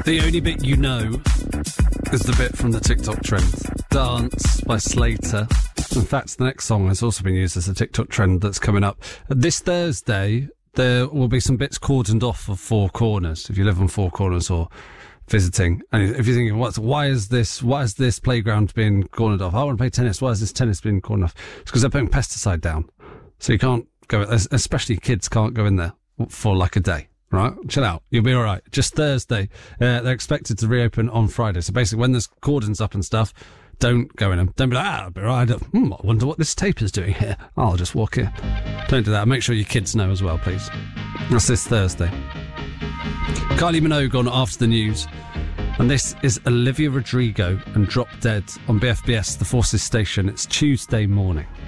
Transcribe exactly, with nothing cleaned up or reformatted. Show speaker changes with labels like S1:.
S1: The only bit you know is the bit from the TikTok trend. Dance by Slater. In fact, the next song has also been used as a TikTok trend that's coming up. This Thursday, there will be some bits cordoned off of Four Corners, if you live on Four Corners or visiting. And if you're thinking, what's, why is this, why is this playground being cordoned off? I want to play tennis. Why is this tennis being cordoned off? It's because they're putting pesticide down. So you can't go, especially kids can't go in there for like a day. Right, chill out. You'll be all right. Just Thursday. Uh, they're expected to reopen on Friday. So basically, when there's cordons up and stuff, don't go in them. Don't be like, ah, I'll be right. Hmm, I wonder what this tape is doing here. I'll just walk in. Don't do that. Make sure your kids know as well, please. That's this Thursday. Kylie Minogue on After the News. And this is Olivia Rodrigo and Drop Dead on B F B S, the Forces Station. It's Tuesday morning.